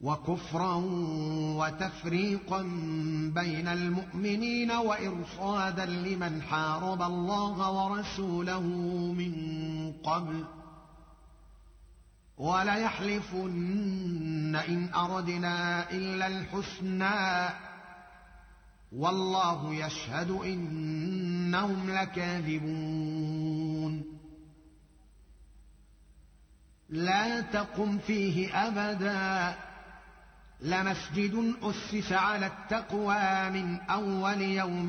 وكفرا وتفريقا بين المؤمنين وإرصادا لمن حارب الله ورسوله من قبل وليحلفن إن أردنا إلا الحسنى والله يشهد إنهم لكاذبون لا تقم فيه أبدا لمسجد أسس على التقوى من أول يوم